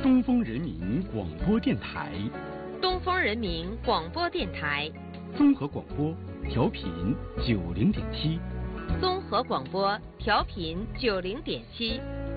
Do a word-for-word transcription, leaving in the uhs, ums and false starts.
东风人民广播电台， 东风人民广播电台， 综合广播，调频九零点七， 综合广播调频九零点七。